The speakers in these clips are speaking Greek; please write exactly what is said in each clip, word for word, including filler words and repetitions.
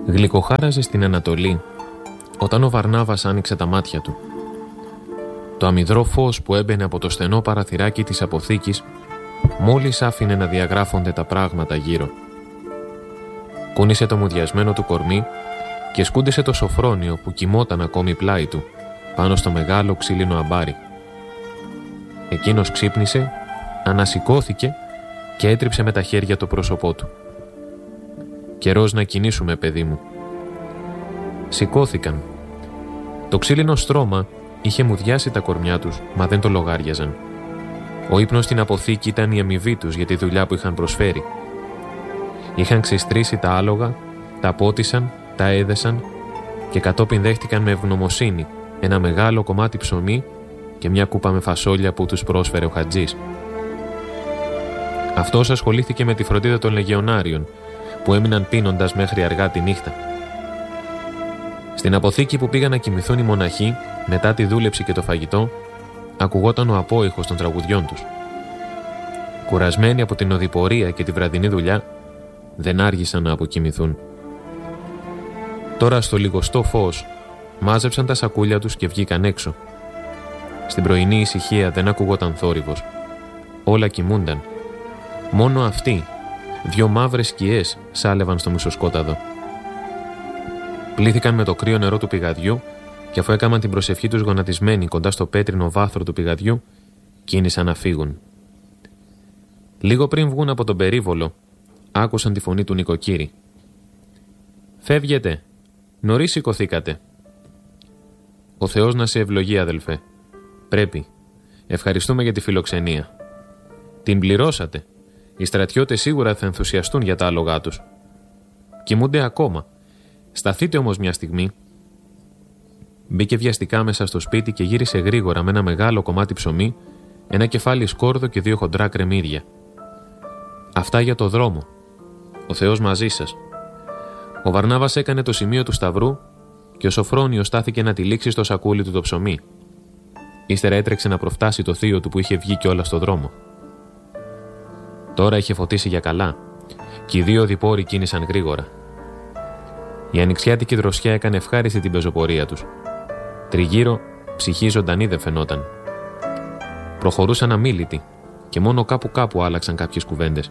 Γλυκοχάραζε στην Ανατολή όταν ο Βαρνάβας άνοιξε τα μάτια του. Το αμυδρό φως που έμπαινε από το στενό παραθυράκι της αποθήκης μόλις άφηνε να διαγράφονται τα πράγματα γύρω. Κούνησε το μουδιασμένο του κορμί και σκούντισε το σοφρόνιο που κοιμόταν ακόμη πλάι του πάνω στο μεγάλο ξύλινο αμπάρι. Εκείνος ξύπνησε, ανασηκώθηκε και έτριψε με τα χέρια το πρόσωπό του. «Καιρός να κινήσουμε, παιδί μου». Σηκώθηκαν. Το ξύλινο στρώμα είχε μουδιάσει τα κορμιά τους, μα δεν το λογάριαζαν. Ο ύπνος στην αποθήκη ήταν η αμοιβή τους για τη δουλειά που είχαν προσφέρει. Είχαν ξεστρίσει τα άλογα, τα πότισαν, τα έδεσαν και κατόπιν δέχτηκαν με ευγνωμοσύνη ένα μεγάλο κομμάτι ψωμί και μια κούπα με φασόλια που τους πρόσφερε ο Χατζής. Αυτός ασχολήθηκε με τη φροντίδα των λεγεωνάριων που έμειναν πίνοντας μέχρι αργά τη νύχτα. Στην αποθήκη που πήγαν να κοιμηθούν οι μοναχοί μετά τη δούλεψη και το φαγητό, ακουγόταν ο απόϊχος των τραγουδιών τους. Κουρασμένοι από την οδηπορία και τη βραδινή δουλειά, δεν άργησαν να αποκοιμηθούν. Τώρα στο λιγοστό φως μάζεψαν τα σακούλια τους και βγήκαν έξω. Στην πρωινή ησυχία δεν ακουγόταν θόρυβος. Όλα κοιμούνταν. Μόνο αυτοί, δυο μαύρες σκιές, σάλευαν στο μισοσκόταδο. Πλήθηκαν με το κρύο νερό του πηγαδιού και αφού έκαναν την προσευχή τους γονατισμένοι κοντά στο πέτρινο βάθρο του πηγαδιού, κίνησαν να φύγουν. Λίγο πριν βγουν από τον περίβολο, άκουσαν τη φωνή του νοικοκύρη. «Φεύγετε, νωρίς σηκωθήκατε». «Ο Θεός να σε ευλογεί, αδελφέ. Πρέπει. Ευχαριστούμε για τη φιλοξενία». «Την πληρώσατε. Οι στρατιώτες σίγουρα θα ενθουσιαστούν για τα άλογά τους». «Κοιμούνται ακόμα. Σταθείτε όμως μια στιγμή». Μπήκε βιαστικά μέσα στο σπίτι και γύρισε γρήγορα με ένα μεγάλο κομμάτι ψωμί, ένα κεφάλι σκόρδο και δύο χοντρά κρεμμύδια. «Αυτά για το δρόμο. Ο Θεός μαζί σας». Ο Βαρνάβας έκανε το σημείο του σταυρού και ο Σοφρόνιος στάθηκε να τυλίξει στο σακούλι του το ψωμί. Ύστερα έτρεξε να προφτάσει το θείο του που είχε βγει κιόλας στο δρόμο. Τώρα είχε φωτίσει για καλά και οι δύο διπόροι κίνησαν γρήγορα. Η ανοιξιάτικη δροσιά έκανε ευχάριστη την πεζοπορία τους. Τριγύρω ψυχή ζωντανή δεν φαινόταν. Προχωρούσαν αμίλητοι και μόνο κάπου κάπου άλλαξαν κάποιες κουβέντες.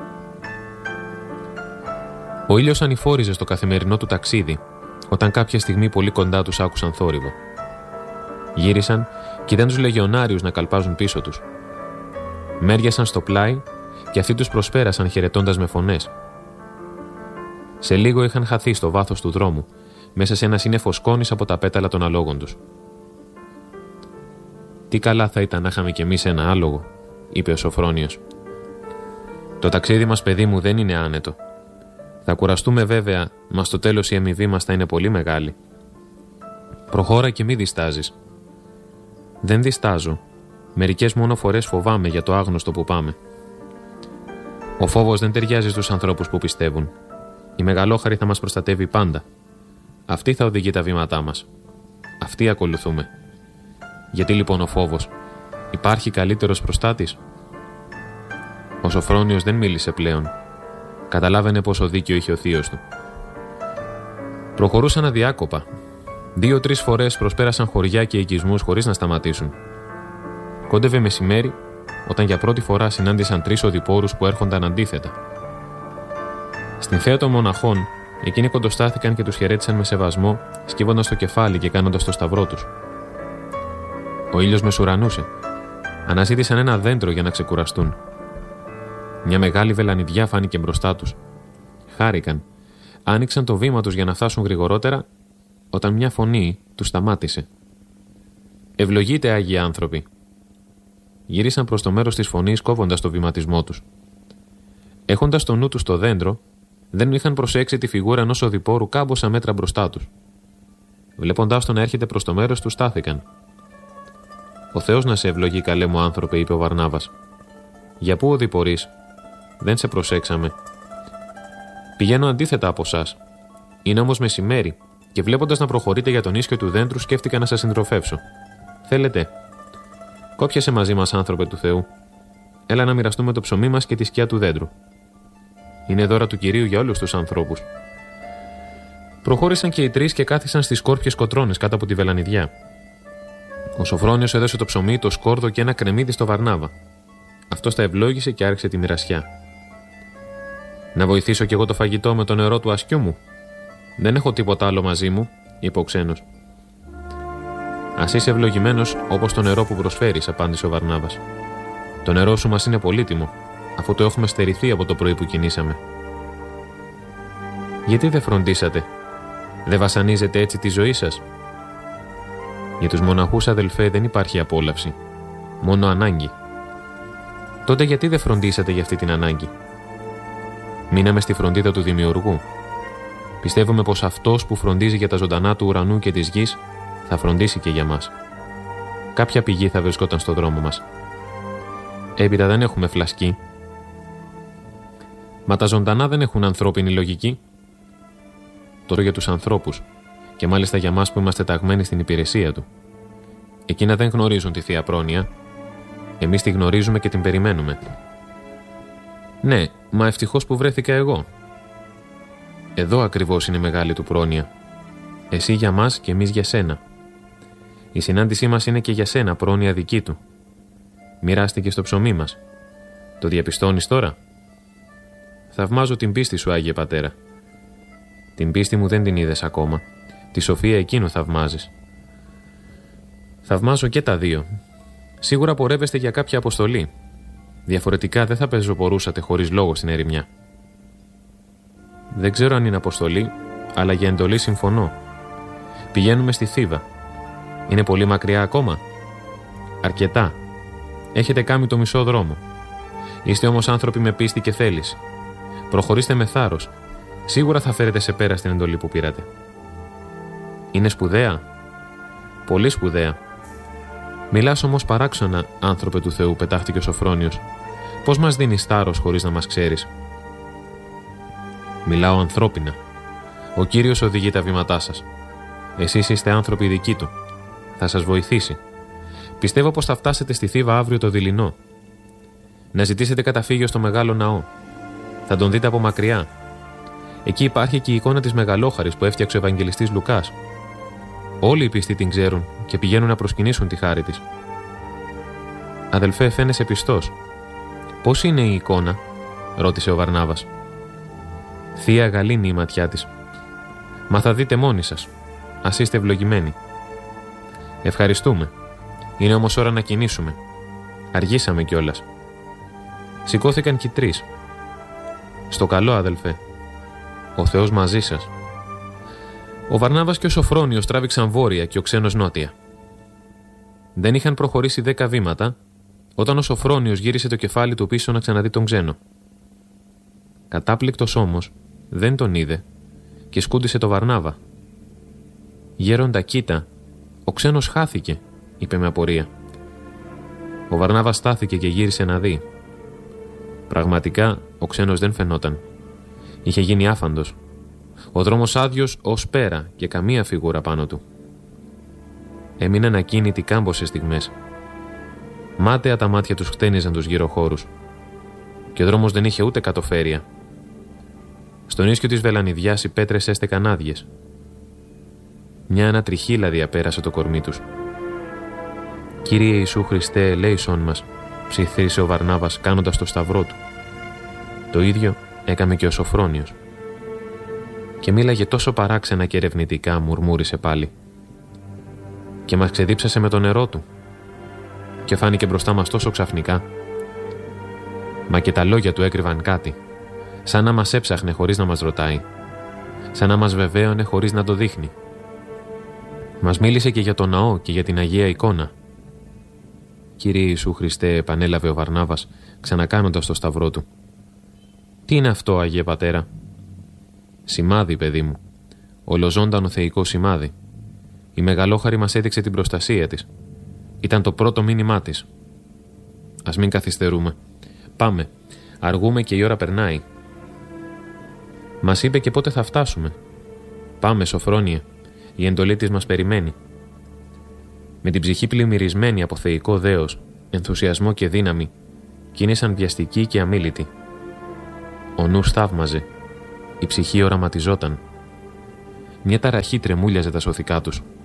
Ο ήλιος ανηφόριζε στο καθημερινό του ταξίδι, όταν κάποια στιγμή πολύ κοντά τους άκουσαν θόρυβο. Γύρισαν και είδαν τους λεγεωνάριους να καλπάζουν πίσω τους. Μέριασαν στο πλάι και αυτοί τους προσπέρασαν χαιρετώντας με φωνές. Σε λίγο είχαν χαθεί στο βάθος του δρόμου, μέσα σε ένα σύννεφο σκόνης από τα πέταλα των αλόγων τους. «Τι καλά θα ήταν να είχαμε κι εμείς ένα άλογο», είπε ο Σοφρόνιος. «Το ταξίδι μας, παιδί μου, δεν είναι άνετο. Θα κουραστούμε βέβαια, μα στο τέλος η αμοιβή μας θα είναι πολύ μεγάλη. Προχώρα και μη διστάζεις». «Δεν διστάζω. Μερικές μόνο φορές φοβάμαι για το άγνωστο που πάμε». «Ο φόβος δεν ταιριάζει στους ανθρώπους που πιστεύουν. Η μεγαλόχαρη θα μας προστατεύει πάντα. Αυτή θα οδηγεί τα βήματά μας. Αυτή ακολουθούμε. Γιατί λοιπόν ο φόβος? Υπάρχει καλύτερος προστάτης?» Ο Σοφρόνιος δεν μίλησε πλέον. Καταλάβαινε πόσο δίκιο είχε ο θείος του. Προχωρούσαν αδιάκοπα. Δύο-τρεις φορές προσπέρασαν χωριά και οικισμούς χωρίς να σταματήσουν. Κόντευε μεσημέρι, όταν για πρώτη φορά συνάντησαν τρεις οδηπόρους που έρχονταν αντίθετα. Στην θέα των μοναχών, εκείνοι κοντοστάθηκαν και τους χαιρέτησαν με σεβασμό, σκύβοντας το κεφάλι και κάνοντας το σταυρό τους. Ο ήλιος μεσουρανούσε. Αναζήτησαν ένα δέντρο για να ξεκουραστούν. Μια μεγάλη βελανιδιά φάνηκε μπροστά τους. Χάρηκαν. Άνοιξαν το βήμα τους για να φτάσουν γρηγορότερα, όταν μια φωνή τους σταμάτησε. «Ευλογείτε, Άγιοι άνθρωποι». Γύρισαν προς το μέρος της φωνής, κόβοντας το βηματισμό τους. Έχοντας το νου τους στο δέντρο, δεν είχαν προσέξει τη φιγούρα ενός οδηπόρου κάμποσα μέτρα μπροστά τους. Βλέποντάς τον να έρχεται προς το μέρος τους, στάθηκαν. «Ο Θεός να σε ευλογεί, καλέ μου άνθρωπε», είπε ο Βαρνάβας. «Για πού οδηπορείς? Δεν σε προσέξαμε». «Πηγαίνω αντίθετα από εσάς. Είναι όμως μεσημέρι και βλέποντας να προχωρείτε για τον ίσιο του δέντρου, σκέφτηκα να σας συντροφεύσω. Θέλετε? Κόπιασε μαζί μας, άνθρωπε του Θεού. Έλα να μοιραστούμε το ψωμί μας και τη σκιά του δέντρου. Είναι δώρα του Κυρίου για όλους τους ανθρώπους». Προχώρησαν και οι τρεις και κάθισαν στις σκόρπιες κοτρώνες κάτω από τη βελανιδιά. Ο Σοφρόνιος έδωσε το ψωμί, το σκόρδο και ένα κρεμμύδι στο Βαρνάβα. Αυτός τα ευλόγησε και άρχισε τη μοιρασιά. «Να βοηθήσω κι εγώ το φαγητό με το νερό του ασκιού μου? Δεν έχω τίποτα άλλο μαζί μου», είπε ο ξένος. «Ας είσαι ευλογημένος όπως το νερό που προσφέρεις», απάντησε ο Βαρνάβας. «Το νερό σου μας είναι πολύτιμο, αφού το έχουμε στερηθεί από το πρωί που κινήσαμε». «Γιατί δεν φροντίσατε? Δεν βασανίζετε έτσι τη ζωή σας?» «Για τους μοναχούς, αδελφέ, δεν υπάρχει απόλαυση, μόνο ανάγκη». «Τότε γιατί δεν φροντίσατε για αυτή την ανάγκη?» «Μείναμε στη φροντίδα του Δημιουργού. Πιστεύουμε πως αυτός που φροντίζει για τα ζωντανά του ουρανού και της γης θα φροντίσει και για μας. Κάποια πηγή θα βρισκόταν στο δρόμο μας. Έπειτα δεν έχουμε φλασκή». «Μα τα ζωντανά δεν έχουν ανθρώπινη λογική?» «Τώρα για τους ανθρώπους, και μάλιστα για μας που είμαστε ταγμένοι στην υπηρεσία του. Εκείνα δεν γνωρίζουν τη Θεία Πρόνοια. Εμείς τη γνωρίζουμε και την περιμένουμε». «Ναι, μα ευτυχώς που βρέθηκα εγώ». «Εδώ ακριβώς είναι η μεγάλη του πρόνοια. Εσύ για μας και εμείς για σένα. Η συνάντησή μας είναι και για σένα πρόνοια δική του. Μοιράστηκε στο ψωμί μας. Το διαπιστώνεις τώρα?» «Θαυμάζω την πίστη σου, Άγιε Πατέρα». «Την πίστη μου δεν την είδες ακόμα. Τη σοφία εκείνου θαυμάζεις». «Θαυμάζω και τα δύο. Σίγουρα πορεύεστε για κάποια αποστολή. Διαφορετικά δεν θα πεζοπορούσατε χωρίς λόγο στην ερημιά». «Δεν ξέρω αν είναι αποστολή, αλλά για εντολή συμφωνώ. Πηγαίνουμε στη Θήβα. Είναι πολύ μακριά ακόμα?» «Αρκετά. Έχετε κάνει το μισό δρόμο. Είστε όμως άνθρωποι με πίστη και θέληση. Προχωρήστε με θάρρος. Σίγουρα θα φέρετε σε πέρα στην εντολή που πήρατε». «Είναι σπουδαία?» «Πολύ σπουδαία». «Μιλάς όμως παράξενα, άνθρωπε του Θεού», πετάχτηκε ο Σοφρόνιος. «Πώς μας δίνεις θάρρος χωρίς να μας ξέρεις?» «Μιλάω ανθρώπινα. Ο Κύριος οδηγεί τα βήματά σας. Εσείς είστε άνθρωποι δικοί του. Θα σας βοηθήσει. Πιστεύω πως θα φτάσετε στη Θήβα αύριο το δειλινό. Να ζητήσετε καταφύγιο στο μεγάλο ναό. Θα τον δείτε από μακριά. Εκεί υπάρχει και η εικόνα της Μεγαλόχαρης που έφτιαξε ο Ευαγγελιστής Λουκάς. Όλοι οι πιστοί την ξέρουν και πηγαίνουν να προσκυνήσουν τη χάρη της». «Αδελφέ, φαίνεσαι πιστός. Πώς είναι η εικόνα?» ρώτησε ο Βαρνάβας. «Θεία γαλήνη η ματιά της. Μα θα δείτε μόνοι σας. Ας είστε ευλογημένοι». «Ευχαριστούμε. Είναι όμως ώρα να κινήσουμε. Αργήσαμε κιόλας». Σηκώθηκαν κι οι τρεις. «Στο καλό, αδελφέ. Ο Θεός μαζί σας». Ο Βαρνάβας και ο Σοφρόνιος τράβηξαν βόρεια και ο ξένος νότια. Δεν είχαν προχωρήσει δέκα βήματα, όταν ο Σοφρόνιος γύρισε το κεφάλι του πίσω να ξαναδεί τον ξένο. Κατάπληκτος όμως, δεν τον είδε και σκούντισε το Βαρνάβα. «Γέροντα, κοίτα, ο ξένος χάθηκε», είπε με απορία. Ο Βαρνάβας στάθηκε και γύρισε να δει. Πραγματικά, ο ξένος δεν φαινόταν. Είχε γίνει άφαντος. Ο δρόμος άδειος ως πέρα και καμία φιγούρα πάνω του. Έμειναν ακίνητοι κάμποσες στιγμές. Μάταια τα μάτια τους χτένιζαν τους γύρω χώρους. Και ο δρόμος δεν είχε ούτε κατοφέρεια. Στον ίσιο της βελανιδιάς οι πέτρες έστεκαν άδειες. Μια ανατριχύλα διαπέρασε το κορμί τους. «Κύριε Ιησού Χριστέ, ελέησόν μας», ψιθύρισε ο Βαρνάβας κάνοντας το σταυρό του. Το ίδιο έκαμε και ο Σοφρόνιος. Και μίλαγε τόσο παράξενα και ερευνητικά, μουρμούρισε πάλι. «Και μας ξεδίψασε με το νερό του. Και φάνηκε μπροστά μας τόσο ξαφνικά. Μα και τα λόγια του έκρυβαν κάτι. Σαν να μας έψαχνε χωρίς να μας ρωτάει. Σαν να μας βεβαίωνε χωρίς να το δείχνει. Μας μίλησε και για το ναό και για την Αγία εικόνα». «Κύριε Ιησού Χριστέ», επανέλαβε ο Βαρνάβας, ξανακάνοντας το σταυρό του. «Τι είναι αυτό, Αγίε Πατέρα?» «Σημάδι, παιδί μου. Ολοζώντανο θεϊκό σημάδι. Η Μεγαλόχαρη μας έδειξε την προστασία της. Ήταν το πρώτο μήνυμά της. Ας μην καθυστερούμε. Πάμε. Αργούμε και η ώρα περνάει». «Μας είπε και πότε θα φτάσουμε». «Πάμε, Σοφρόνιε. Η εντολή της μας περιμένει». Με την ψυχή πλημμυρισμένη από θεϊκό δέος, ενθουσιασμό και δύναμη, κίνησαν βιαστικοί και αμίλητοι. Ο νους θαύμαζε. Η ψυχή οραματιζόταν. Μια ταραχή τρεμούλιαζε τα σωθικά τους.